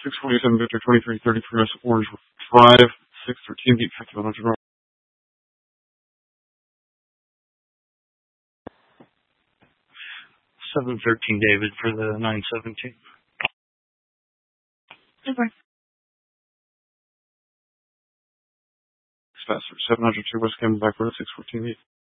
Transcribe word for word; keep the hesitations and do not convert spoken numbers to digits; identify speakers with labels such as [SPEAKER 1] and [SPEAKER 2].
[SPEAKER 1] six forty-seven Victor twenty-three thirty-three West Orange Drive, six thirteen Beat fifty-one hundred North.
[SPEAKER 2] seven thirteen David for the nine seventeen.
[SPEAKER 1] Okay. Dispatcher seven hundred two West Camelback Road, six fourteen Beat.